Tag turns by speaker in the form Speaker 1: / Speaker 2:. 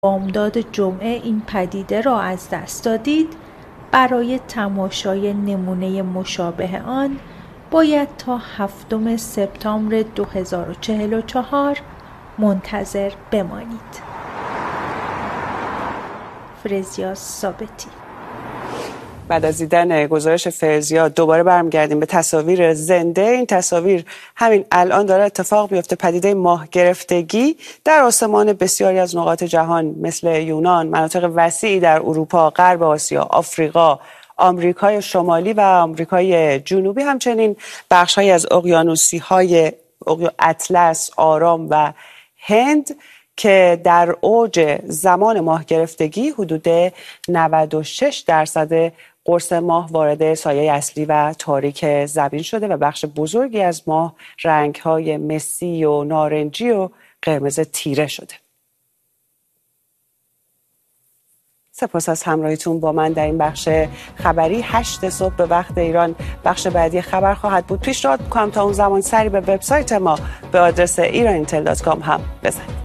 Speaker 1: بامداد جمعه این پدیده را از دست دادید، برای تماشای نمونه مشابه آن باید تا 7 سپتامبر 2044 منتظر بمانید. فرزیا ثابتی.
Speaker 2: بعد از دیدن گزارش فرزیا دوباره برمیگردیم به تصاویر زنده. این تصاویر همین الان داره اتفاق میفته. پدیده ماه گرفتگی در آسمان بسیاری از نقاط جهان مثل یونان، مناطق وسیعی در اروپا، غرب آسیا، آفریقا، آمریکای شمالی و آمریکای جنوبی، همچنین بخش‌هایی از اقیانوسی‌های اطلس، آرام و هند که در اوج زمان ماه گرفتگی حدود 96% قرص ماه وارد سایه اصلی و تاریک زمین شده و بخش بزرگی از ماه رنگ‌های مسی و نارنجی و قرمز تیره شده. سپاس از همراهیتون با من در این بخش خبری. 8 صبح به وقت ایران بخش بعدی خبر خواهد بود. پیشنهاد می‌کنم تا اون زمان سری به وبسایت ما به آدرس iranitel.com هم بزنید.